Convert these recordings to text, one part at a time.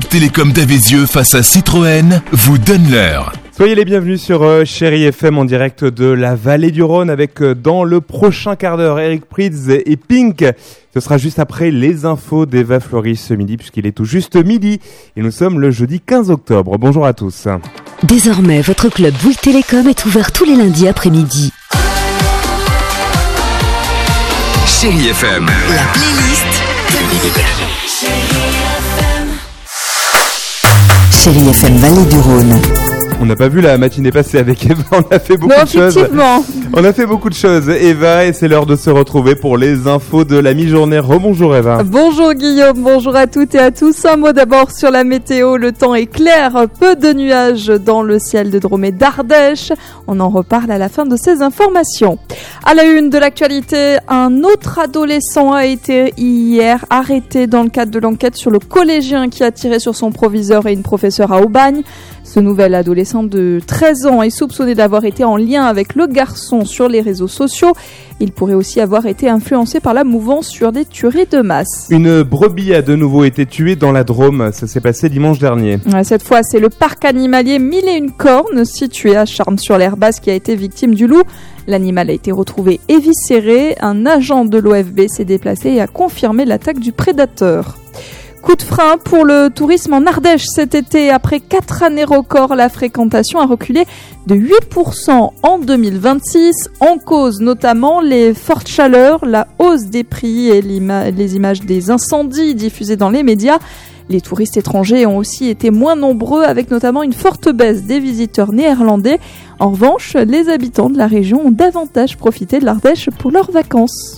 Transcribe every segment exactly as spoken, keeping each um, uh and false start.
Bouygues Télécom d'Avézieux face à Citroën vous donne l'heure. Soyez les bienvenus sur euh, Chérie F M en direct de la Vallée du Rhône avec euh, dans le prochain quart d'heure Eric Prydz et Pink. Ce sera juste après les infos d'Eva Fleury ce midi puisqu'il est tout juste midi et nous sommes le jeudi quinze octobre. Bonjour à tous. Désormais, votre club Bouygues Télécom est ouvert tous les lundis après-midi. Chérie F M, La playlist Chérie F M Vallée du Rhône. On n'a pas vu la matinée passée avec Eva, on a fait beaucoup non, de choses. Effectivement. On a fait beaucoup de choses, Eva, et c'est l'heure de se retrouver pour les infos de la mi-journée. Rebonjour Eva. Bonjour Guillaume, bonjour à toutes et à tous. Un mot d'abord sur la météo. Le temps est clair, peu de nuages dans le ciel de Drôme et d'Ardèche. On en reparle à la fin de ces informations. À la une de l'actualité, un autre adolescent a été hier arrêté dans le cadre de l'enquête sur le collégien qui a tiré sur son proviseur et une professeure à Aubagne. Ce nouvel adolescent de treize ans est soupçonné d'avoir été en lien avec le garçon sur les réseaux sociaux. Il pourrait aussi avoir été influencé par la mouvance sur des tueries de masse. Une brebis a de nouveau été tuée dans la Drôme. Ça s'est passé dimanche dernier. Cette fois, c'est le parc animalier Mille et une cornes situé à Charmes-sur-l'Herbasse qui a été victime du loup. L'animal a été retrouvé éviscéré. Un agent de l'O F B s'est déplacé et a confirmé l'attaque du prédateur. Coup de frein pour le tourisme en Ardèche cet été. Après quatre années records, la fréquentation a reculé de huit pour cent en deux mille vingt-six. En cause notamment les fortes chaleurs, la hausse des prix et les images des incendies diffusées dans les médias. Les touristes étrangers ont aussi été moins nombreux avec notamment une forte baisse des visiteurs néerlandais. En revanche, les habitants de la région ont davantage profité de l'Ardèche pour leurs vacances.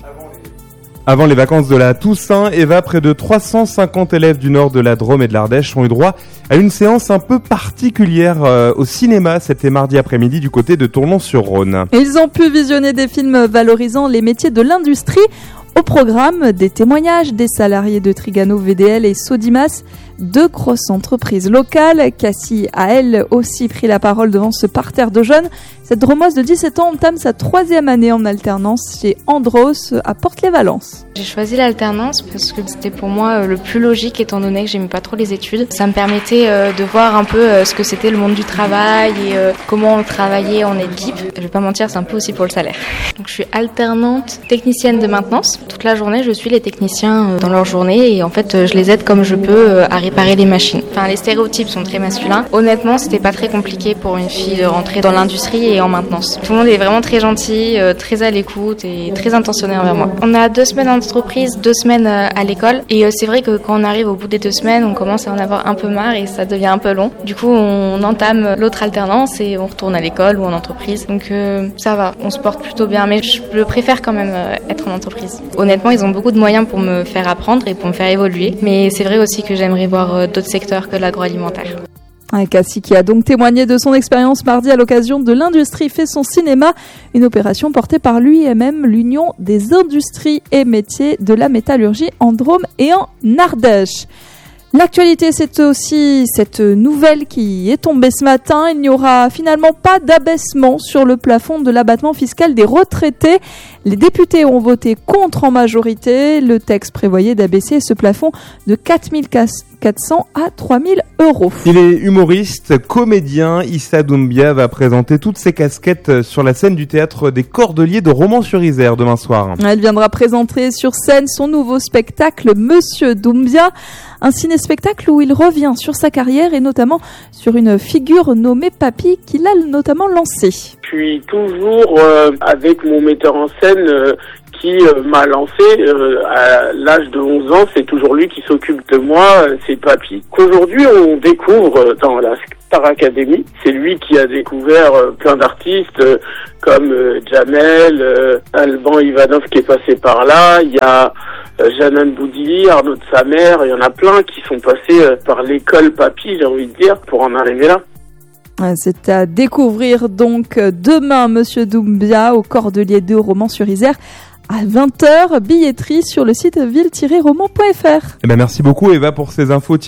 Avant les vacances de la Toussaint, Eva, près de trois cent cinquante élèves du nord de la Drôme et de l'Ardèche ont eu droit à une séance un peu particulière euh, au cinéma. C'était mardi après-midi du côté de Tournon-sur-Rhône. Ils ont pu visionner des films valorisant les métiers de l'industrie. Au programme, des témoignages des salariés de Trigano V D L et Sodimas, deux grosses entreprises locales. Cassie a elle aussi pris la parole devant ce parterre de jeunes. Cette Dromoise de dix-sept ans entame sa troisième année en alternance chez Andros à Porte-les-Valences. J'ai choisi l'alternance parce que c'était pour moi le plus logique étant donné que j'aimais pas trop les études. Ça me permettait de voir un peu ce que c'était le monde du travail et comment on travaillait en équipe. Je vais pas mentir, c'est un peu aussi pour le salaire. Donc je suis alternante technicienne de maintenance. Toute la journée, je suis les techniciens dans leur journée et en fait, je les aide comme je peux à réparer les machines. Enfin, les stéréotypes sont très masculins. Honnêtement, c'était pas très compliqué pour une fille de rentrer dans l'industrie et en maintenance. Tout le monde est vraiment très gentil, très à l'écoute et très intentionné envers moi. On a deux semaines d'entreprise, deux semaines à l'école et c'est vrai que quand on arrive au bout des deux semaines, on commence à en avoir un peu marre et ça devient un peu long. Du coup, on entame l'autre alternance et on retourne à l'école ou en entreprise. Donc euh, ça va, on se porte plutôt bien, mais je préfère quand même être en entreprise. Honnêtement, ils ont beaucoup de moyens pour me faire apprendre et pour me faire évoluer, mais c'est vrai aussi que j'aimerais voir d'autres secteurs que l'agroalimentaire. Cassie, qui a donc témoigné de son expérience mardi à l'occasion de l'Industrie fait son cinéma, une opération portée par l'U I M M, l'Union des industries et métiers de la métallurgie en Drôme et en Ardèche. L'actualité, c'est aussi cette nouvelle qui est tombée ce matin. Il n'y aura finalement pas d'abaissement sur le plafond de l'abattement fiscal des retraités. Les députés ont voté contre en majorité. Le texte prévoyait d'abaisser ce plafond de quatre mille quatre cents à trois mille euros. Il est humoriste, comédien. Issa Doumbia va présenter toutes ses casquettes sur la scène du théâtre des Cordeliers de Romans-sur-Isère demain soir. Elle viendra présenter sur scène son nouveau spectacle Monsieur Doumbia, un ciné-spectacle où il revient sur sa carrière et notamment sur une figure nommée Papy qu'il a notamment lancé. Je suis toujours euh, avec mon metteur en scène euh, qui euh, m'a lancé euh, à l'âge de onze ans. C'est toujours lui qui s'occupe de moi, euh, c'est Papy. Qu'aujourd'hui on découvre euh, dans la Star Academy. C'est lui qui a découvert euh, plein d'artistes euh, comme euh, Jamel, euh, Alban Ivanov qui est passé par là. Il y a euh, Jeanne Boudili, Arnaud de sa mère. Il y en a plein qui sont passés euh, par l'école Papy, j'ai envie de dire, pour en arriver là. C'est à découvrir donc demain Monsieur Doumbia au Cordeliers de Romans-sur-Isère à vingt heures. Billetterie sur le site ville tiret roman point f r. Eh ben merci beaucoup Eva pour ces infos. Tiens,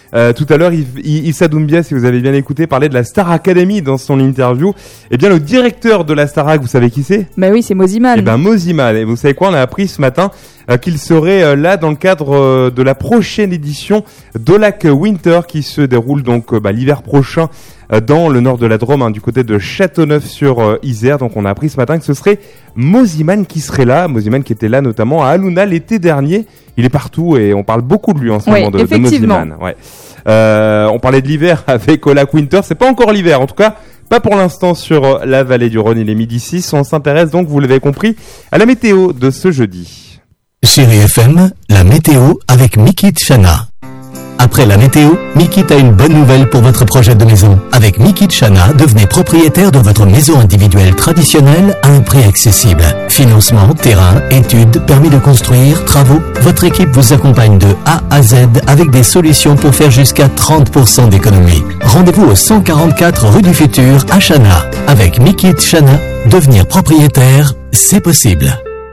Euh, tout à l'heure, Issa Doumbia, si vous avez bien écouté, parlait de la Star Academy dans son interview. Eh bien, le directeur de la Starac, vous savez qui c'est ? Bah oui, c'est Moziman. Eh ben Moziman. Et vous savez quoi ? On a appris ce matin euh, qu'il serait euh, là dans le cadre euh, de la prochaine édition d'Olac Winter qui se déroule donc euh, bah, l'hiver prochain euh, dans le nord de la Drôme, hein, du côté de Châteauneuf-sur-Isère. Euh, donc on a appris ce matin que ce serait Moziman qui serait là. Moziman qui était là notamment à Halouna l'été dernier. Il est partout et on parle beaucoup de lui en ce oui, moment, de, de Moziman. Ouais. Euh, on parlait de l'hiver avec Olac Winter. C'est pas encore l'hiver, en tout cas. Pas pour l'instant sur la vallée du Rhône, il est midi six. On s'intéresse donc, vous l'avez compris, à la météo de ce jeudi. Chérie F M, la météo avec Mikit Chana. Après la météo, Mikit a une bonne nouvelle pour votre projet de maison. Avec Mikit Chana, devenez propriétaire de votre maison individuelle traditionnelle à un prix accessible. Financement, terrain, études, permis de construire, travaux. Votre équipe vous accompagne de A à Z avec des solutions pour faire jusqu'à trente pour cent d'économie. Rendez-vous au cent quarante-quatre rue du Futur à Chana. Avec Mikit Chana, devenir propriétaire, c'est possible.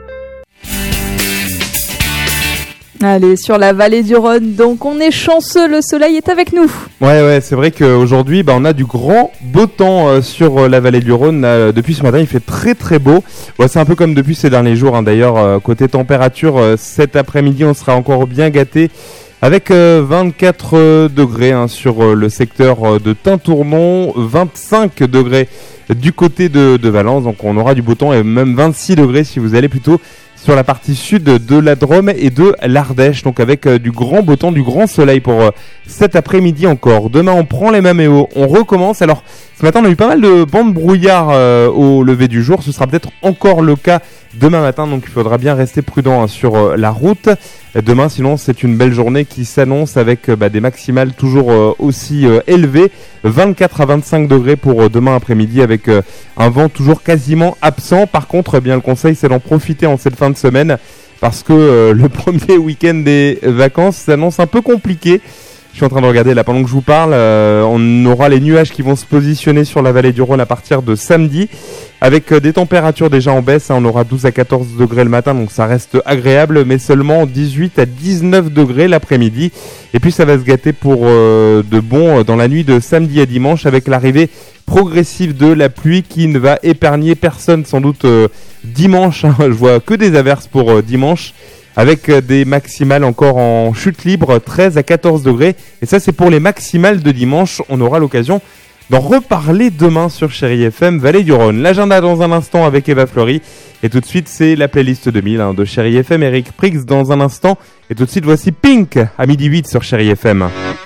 Allez, sur la vallée du Rhône, donc on est chanceux, le soleil est avec nous. Ouais, ouais, c'est vrai qu'aujourd'hui, bah, on a du grand beau temps euh, sur euh, la vallée du Rhône. Là, depuis ce matin, il fait très très beau. Ouais, c'est un peu comme depuis ces derniers jours, hein. D'ailleurs, euh, côté température, euh, cet après-midi, on sera encore bien gâté avec euh, vingt-quatre euh, degrés hein, sur euh, le secteur euh, de Tintournon, vingt-cinq degrés du côté de, de Valence. Donc on aura du beau temps et même vingt-six degrés si vous allez plutôt sur la partie sud de la Drôme et de l'Ardèche, donc avec euh, du grand beau temps, du grand soleil pour euh, cet après-midi encore. Demain, on prend les Maméos, on recommence. Alors, ce matin, on a eu pas mal de bandes brouillard euh, au lever du jour. Ce sera peut-être encore le cas demain matin, donc il faudra bien rester prudent hein, sur euh, la route. Demain, sinon, c'est une belle journée qui s'annonce avec euh, bah, des maximales toujours euh, aussi euh, élevées. vingt-quatre à vingt-cinq degrés pour euh, demain après-midi avec euh, un vent toujours quasiment absent. Par contre, eh bien le conseil, c'est d'en profiter en cette fin de semaine parce que euh, le premier week-end des vacances s'annonce un peu compliqué. Je suis en train de regarder là pendant que je vous parle. Euh, on aura les nuages qui vont se positionner sur la vallée du Rhône à partir de samedi avec euh, des températures déjà en baisse. Hein, on aura douze à quatorze degrés le matin, donc ça reste agréable, mais seulement dix-huit à dix-neuf degrés l'après-midi. Et puis ça va se gâter pour euh, de bon dans la nuit de samedi à dimanche avec l'arrivée progressive de la pluie qui ne va épargner personne sans doute euh, dimanche. Hein, je vois que des averses pour euh, dimanche. Avec des maximales encore en chute libre, treize à quatorze degrés. Et ça, c'est pour les maximales de dimanche. On aura l'occasion d'en reparler demain sur Chérie F M, Vallée du Rhône. L'agenda dans un instant avec Eva Fleury. Et tout de suite, c'est la playlist deux mille hein, de Chérie F M, Eric Prix dans un instant. Et tout de suite, voici Pink à midi huit sur Chérie F M.